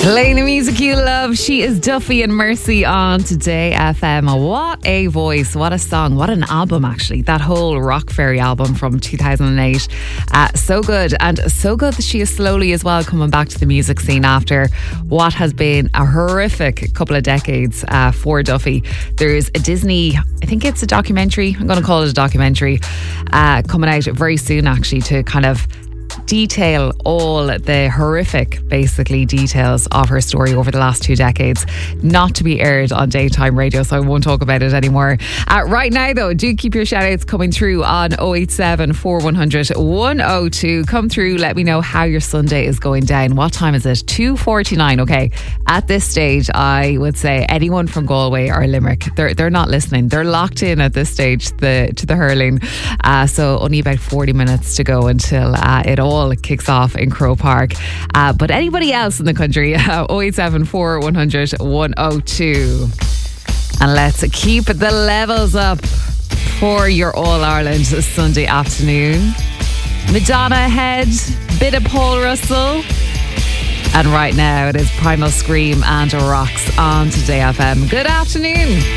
Playing the music you love. She is Duffy and Mercy on Today FM. What a voice, what a song, what an album actually. That whole Rock Fairy album from 2008. So good, and so good that she is slowly as well coming back to the music scene after what has been a horrific couple of decades for Duffy. There's a Disney, I think it's a documentary, I'm going to call it a documentary, coming out very soon actually to kind of detail all the horrific basically details of her story over the last 2 decades, not to be aired on daytime radio, so I won't talk about it anymore. Right now though, do keep your shout outs coming through on 087 4100 102. Come through, let me know how your Sunday is going down. What time is it? 2:49. Okay, at this stage I would say anyone from Galway or Limerick, they're not listening, they're locked in at this stage to the hurling, so only about 40 minutes to go until it all kicks off in Croke Park, but anybody else in the country, 087 4100 102. And let's keep the levels up for your All-Ireland Sunday afternoon. Madonna ahead, bit of Paul Russell, and right now it is Primal Scream and Rocks on Today FM. Good afternoon.